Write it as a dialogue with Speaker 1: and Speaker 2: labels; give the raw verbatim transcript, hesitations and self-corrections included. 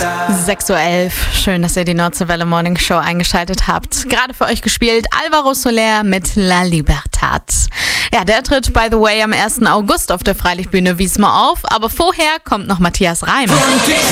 Speaker 1: sechs Uhr elf. Schön, dass ihr die Nordsee Welle Morning Show eingeschaltet habt. Gerade für euch gespielt Alvaro Soler mit La Libertad. Ja, der tritt, by the way, am ersten August auf der Freilichtbühne Wismar auf. Aber vorher kommt noch Matthias Reim.